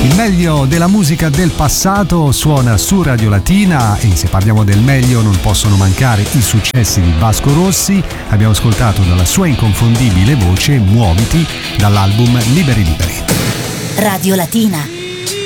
Il meglio della musica del passato suona su Radio Latina e se parliamo del meglio non possono mancare i successi di Vasco Rossi. Abbiamo ascoltato dalla sua inconfondibile voce Muoviti dall'album Liberi Liberi. Radio Latina.